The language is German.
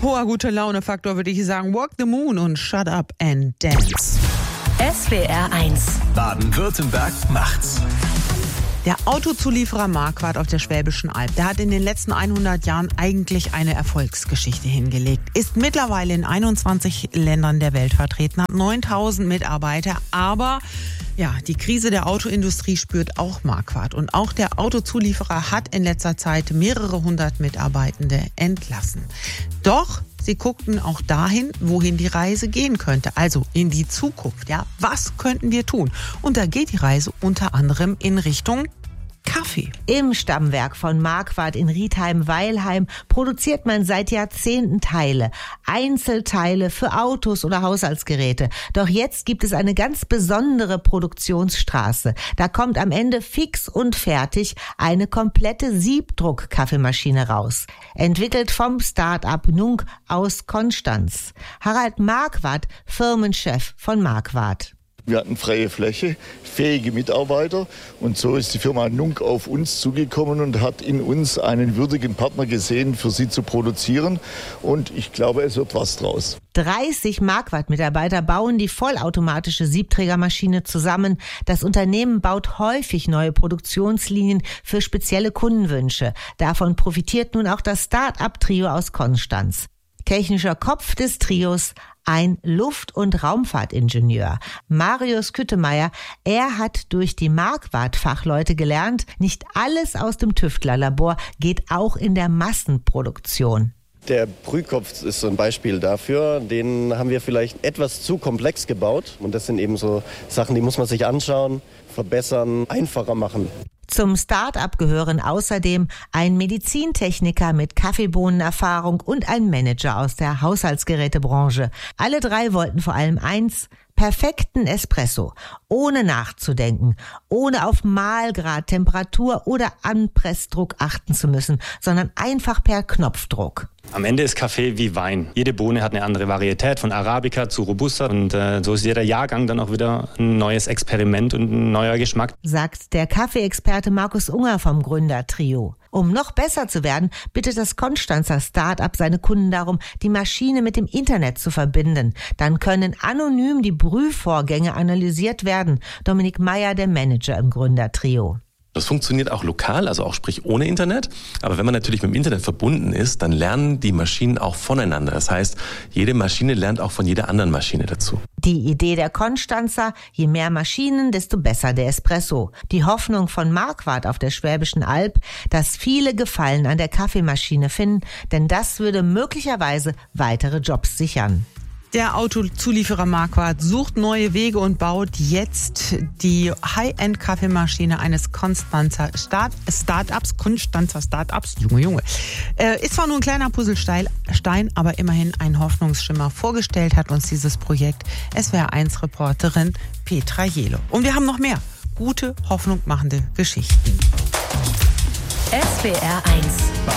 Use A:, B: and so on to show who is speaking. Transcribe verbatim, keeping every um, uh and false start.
A: Hoher Gute-Laune-Faktor würde ich sagen. Walk the Moon und Shut Up and Dance.
B: S W R eins.
C: Baden-Württemberg macht's.
A: Der Autozulieferer Marquardt auf der Schwäbischen Alb, der hat in den letzten hundert Jahren eigentlich eine Erfolgsgeschichte hingelegt. Ist mittlerweile in einundzwanzig Ländern der Welt vertreten, hat neuntausend Mitarbeiter. Aber ja, die Krise der Autoindustrie spürt auch Marquardt. Und auch der Autozulieferer hat in letzter Zeit mehrere hundert Mitarbeitende entlassen. Doch sie guckten auch dahin, wohin die Reise gehen könnte, also in die Zukunft. Ja, was könnten wir tun? Und da geht die Reise unter anderem in Richtung Kaffee.
D: Im Stammwerk von Marquardt in Riedheim-Weilheim produziert man seit Jahrzehnten Teile, Einzelteile für Autos oder Haushaltsgeräte. Doch jetzt gibt es eine ganz besondere Produktionsstraße. Da kommt am Ende fix und fertig eine komplette Siebdruck-Kaffeemaschine raus. Entwickelt vom Start-up Nunk aus Konstanz. Harald Marquardt, Firmenchef von Marquardt.
E: Wir hatten freie Fläche, fähige Mitarbeiter und so ist die Firma Nunk auf uns zugekommen und hat in uns einen würdigen Partner gesehen, für sie zu produzieren. Und ich glaube, es wird was draus.
D: dreißig Marquardt-Mitarbeiter bauen die vollautomatische Siebträgermaschine zusammen. Das Unternehmen baut häufig neue Produktionslinien für spezielle Kundenwünsche. Davon profitiert nun auch das Start-up-Trio aus Konstanz. Technischer Kopf des Trios, ein Luft- und Raumfahrtingenieur. Marius Küttemeier, er hat durch die Marquardt-Fachleute gelernt, nicht alles aus dem Tüftlerlabor geht auch in der Massenproduktion.
F: Der Brühkopf ist so ein Beispiel dafür. Den haben wir vielleicht etwas zu komplex gebaut. Und das sind eben so Sachen, die muss man sich anschauen, verbessern, einfacher machen.
D: Zum Start-up gehören außerdem ein Medizintechniker mit Kaffeebohnenerfahrung und ein Manager aus der Haushaltsgerätebranche. Alle drei wollten vor allem eins: perfekten Espresso, ohne nachzudenken, ohne auf Mahlgrad, Temperatur oder Anpressdruck achten zu müssen, sondern einfach per Knopfdruck.
G: Am Ende ist Kaffee wie Wein. Jede Bohne hat eine andere Varietät, von Arabica zu Robusta. Und äh, so ist jeder Jahrgang dann auch wieder ein neues Experiment und ein neuer Geschmack.
D: Sagt der Kaffeeexperte Markus Unger vom Gründertrio. Um noch besser zu werden, bittet das Konstanzer Start-up seine Kunden darum, die Maschine mit dem Internet zu verbinden. Dann können anonym die Brühvorgänge analysiert werden. Dominik Meyer, der Manager im Gründertrio.
H: Das funktioniert auch lokal, also auch sprich ohne Internet. Aber wenn man natürlich mit dem Internet verbunden ist, dann lernen die Maschinen auch voneinander. Das heißt, jede Maschine lernt auch von jeder anderen Maschine dazu.
D: Die Idee der Konstanzer: je mehr Maschinen, desto besser der Espresso. Die Hoffnung von Marquardt auf der Schwäbischen Alb, dass viele Gefallen an der Kaffeemaschine finden, denn das würde möglicherweise weitere Jobs sichern.
A: Der Autozulieferer Marquardt sucht neue Wege und baut jetzt die High-End-Kaffeemaschine eines Konstanzer Start- Start-ups, Konstanzer Start-ups, Junge, Junge. Äh, ist zwar nur ein kleiner Puzzlestein, aber immerhin ein Hoffnungsschimmer. Vorgestellt hat uns dieses Projekt S W R eins Reporterin Petra Jelo. Und wir haben noch mehr gute, hoffnungmachende Geschichten.
B: S W R eins.